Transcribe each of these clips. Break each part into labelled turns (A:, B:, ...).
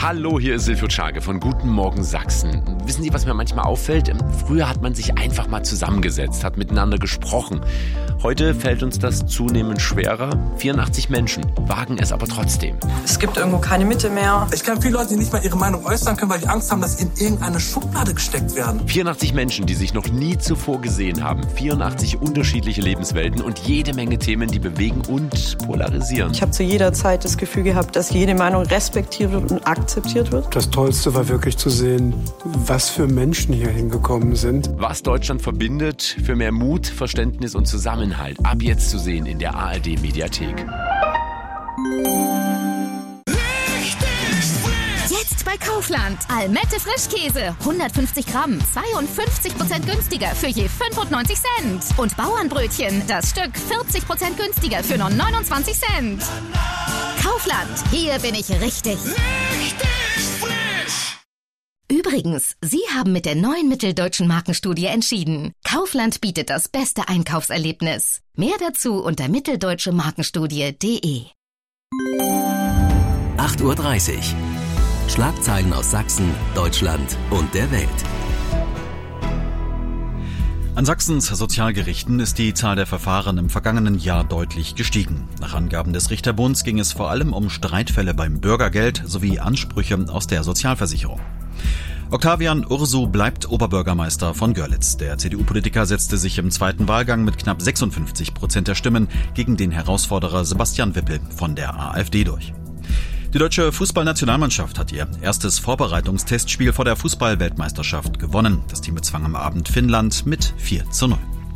A: Hallo, hier ist Silvio Czage von Guten Morgen Sachsen. Wissen Sie, was mir manchmal auffällt? Früher hat man sich einfach mal zusammengesetzt, hat miteinander gesprochen. Heute fällt uns das zunehmend schwerer. 84 Menschen wagen es aber trotzdem.
B: Es gibt irgendwo keine Mitte mehr.
C: Ich kenne viele Leute, die nicht mal ihre Meinung äußern können, weil die Angst haben, dass sie in irgendeine Schublade gesteckt werden.
A: 84 Menschen, die sich noch nie zuvor gesehen haben. 84 unterschiedliche Lebenswelten und jede Menge Themen, die bewegen und polarisieren.
B: Ich habe zu jeder Zeit das Gefühl gehabt, dass jede Meinung respektiert wird und akzeptiert wird.
D: Das Tollste war wirklich zu sehen, was für Menschen hier hingekommen sind.
A: Was Deutschland verbindet, für mehr Mut, Verständnis und Zusammenhalt. Ab jetzt zu sehen in der ARD-Mediathek.
E: Jetzt bei Kaufland. Almette Frischkäse. 150 Gramm. 52% günstiger für je 95 Cent. Und Bauernbrötchen. Das Stück 40% günstiger für nur 29 Cent. Kaufland. Hier bin ich richtig. Übrigens, Sie haben mit der neuen Mitteldeutschen Markenstudie entschieden. Kaufland bietet das beste Einkaufserlebnis. Mehr dazu unter mitteldeutschemarkenstudie.de.
F: 8:30 Uhr. Schlagzeilen aus Sachsen, Deutschland und der Welt.
G: An Sachsens Sozialgerichten ist die Zahl der Verfahren im vergangenen Jahr deutlich gestiegen. Nach Angaben des Richterbunds ging es vor allem um Streitfälle beim Bürgergeld sowie Ansprüche aus der Sozialversicherung. Octavian Ursu bleibt Oberbürgermeister von Görlitz. Der CDU-Politiker setzte sich im zweiten Wahlgang mit knapp 56% der Stimmen gegen den Herausforderer Sebastian Wippel von der AfD durch. Die deutsche Fußballnationalmannschaft hat ihr erstes Vorbereitungstestspiel vor der Fußball-Weltmeisterschaft gewonnen. Das Team bezwang am Abend Finnland mit 4:0.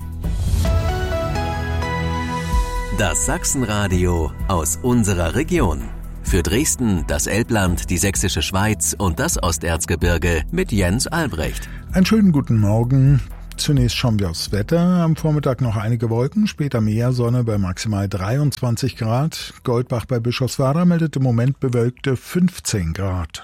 F: Das Sachsenradio aus unserer Region. Für Dresden, das Elbland, die Sächsische Schweiz und das Osterzgebirge mit Jens Albrecht.
H: Einen schönen guten Morgen. Zunächst schauen wir aufs Wetter. Am Vormittag noch einige Wolken, später mehr Sonne bei maximal 23 Grad. Goldbach bei Bischofswerda meldet im Moment bewölkte 15 Grad.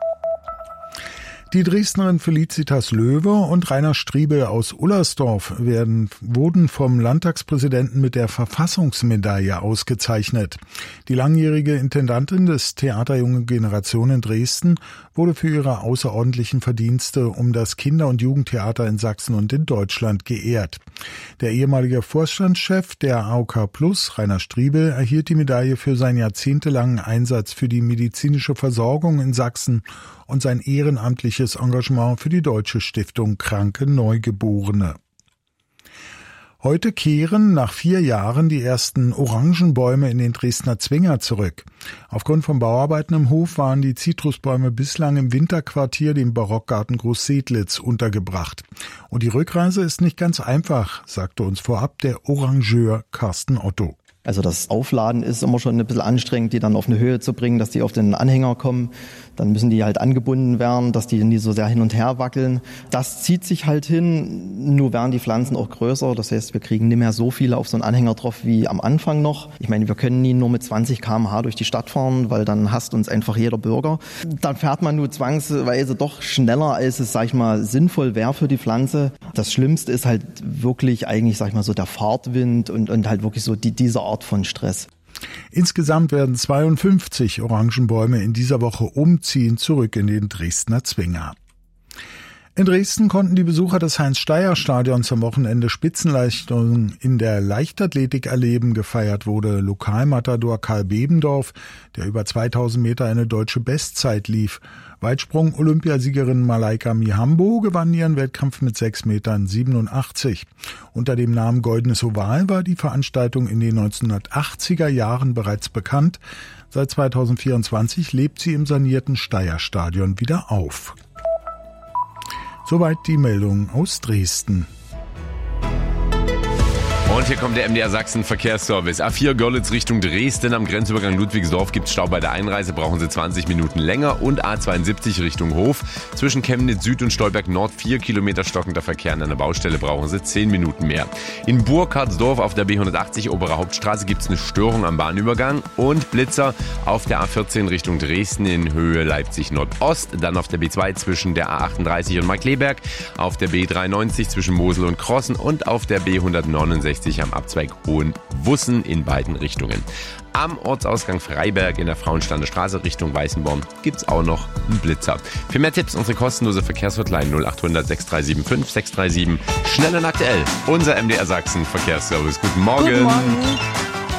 H: Die Dresdnerin Felicitas Löwe und Rainer Striebel aus Ullersdorf wurden vom Landtagspräsidenten mit der Verfassungsmedaille ausgezeichnet. Die langjährige Intendantin des Theater Junge Generation in Dresden wurde für ihre außerordentlichen Verdienste um das Kinder- und Jugendtheater in Sachsen und in Deutschland geehrt. Der ehemalige Vorstandschef der AOK Plus, Rainer Striebel, erhielt die Medaille für seinen jahrzehntelangen Einsatz für die medizinische Versorgung in Sachsen und sein ehrenamtliches Engagement für die Deutsche Stiftung Kranke Neugeborene. Heute kehren nach 4 Jahren die ersten Orangenbäume in den Dresdner Zwinger zurück. Aufgrund von Bauarbeiten im Hof waren die Zitrusbäume bislang im Winterquartier, dem Barockgarten Großsedlitz, untergebracht. Und die Rückreise ist nicht ganz einfach, sagte uns vorab der Orangeur Carsten Otto.
I: Also das Aufladen ist immer schon ein bisschen anstrengend, die dann auf eine Höhe zu bringen, dass die auf den Anhänger kommen. Dann müssen die halt angebunden werden, dass die nicht so sehr hin und her wackeln. Das zieht sich halt hin, nur werden die Pflanzen auch größer. Das heißt, wir kriegen nicht mehr so viele auf so einen Anhänger drauf wie am Anfang noch. Ich meine, wir können nie nur mit 20 km/h durch die Stadt fahren, weil dann hasst uns einfach jeder Bürger. Dann fährt man nur zwangsweise doch schneller, als es, sag ich mal, sinnvoll wäre für die Pflanze. Das Schlimmste ist halt wirklich eigentlich, sag ich mal, so der Fahrtwind und halt wirklich so diese Art von Stress.
H: Insgesamt werden 52 Orangenbäume in dieser Woche umziehen, zurück in den Dresdner Zwinger. In Dresden konnten die Besucher des Heinz-Steier-Stadions am Wochenende Spitzenleistungen in der Leichtathletik erleben. Gefeiert wurde Lokalmatador Karl Bebendorf, der über 2000 Meter eine deutsche Bestzeit lief. Weitsprung-Olympiasiegerin Malaika Mihambo gewann ihren Wettkampf mit 6,87 Metern. Unter dem Namen Goldenes Oval war die Veranstaltung in den 1980er Jahren bereits bekannt. Seit 2024 lebt sie im sanierten Steier-Stadion wieder auf. Soweit die Meldung aus Dresden.
A: Und hier kommt der MDR Sachsen Verkehrsservice. A4 Görlitz Richtung Dresden. Am Grenzübergang Ludwigsdorf gibt es Stau bei der Einreise, brauchen Sie 20 Minuten länger. Und A72 Richtung Hof. Zwischen Chemnitz Süd und Stolberg Nord 4 Kilometer stockender Verkehr an einer Baustelle, brauchen Sie 10 Minuten mehr. In Burkhardsdorf auf der B180 Obere Hauptstraße gibt es eine Störung am Bahnübergang. Und Blitzer auf der A14 Richtung Dresden in Höhe Leipzig Nordost. Dann auf der B2 zwischen der A38 und Markkleeberg. Auf der B93 zwischen Mosel und Krossen. Und auf der B169 am Abzweig Hohenwussen in beiden Richtungen. Am Ortsausgang Freiberg in der Frauensteiner Straße Richtung Weißenborn gibt's auch noch einen Blitzer. Für mehr Tipps unsere kostenlose Verkehrshotline 0800 6375 637. Schnell und aktuell. Unser MDR Sachsen Verkehrsservice. Guten Morgen.
B: Guten Morgen.